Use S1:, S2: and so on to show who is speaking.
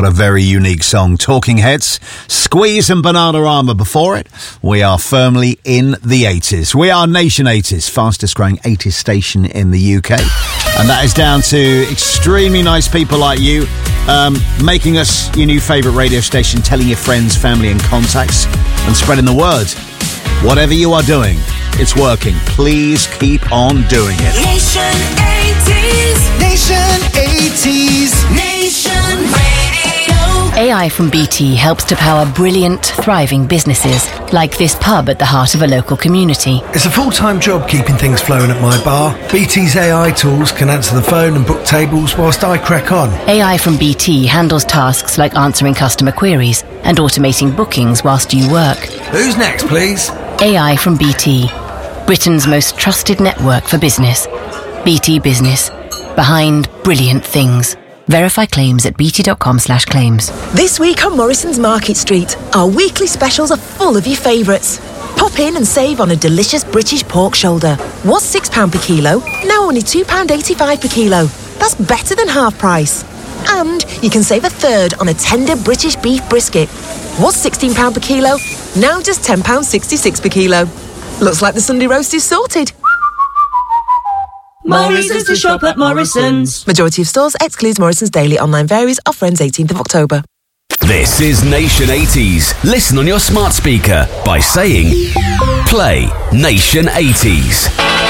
S1: a very unique song. Talking Heads, Squeeze and Bananarama before it. We are firmly in the 80s. We are Nation 80s, fastest growing 80s station in the UK. And that is down to extremely nice people like you, making us your new favourite radio station, telling your friends, family and contacts, and spreading the word. Whatever you are doing, it's working. Please keep on doing it.
S2: Nation 80s. Nation 80s. Nation Radio.
S3: AI from BT helps to power brilliant, thriving businesses, like this pub at the heart of a local community.
S4: It's a full-time job keeping things flowing at my bar. BT's AI tools can answer the phone and book tables whilst I crack on.
S3: AI from BT handles tasks like answering customer queries and automating bookings whilst you work.
S4: Who's next, please?
S3: AI from BT, Britain's most trusted network for business. BT Business, behind brilliant things. Verify claims at bt.com/claims.
S5: This week on Morrison's Market Street, our weekly specials are full of your favourites. Pop in and save on a delicious British pork shoulder. Was £6 per kilo, now only £2.85 per kilo. That's better than half price. And you can save a third on a tender British beef brisket. Was £16 per kilo, now just £10.66 per kilo. Looks like the Sunday roast is sorted.
S2: Morrison's to shop at Morrison's.
S5: Majority of stores excludes Morrison's Daily. Online varies. Offer ends 18th of October.
S6: This is Nation 80s. Listen on your smart speaker by saying, play Nation 80s.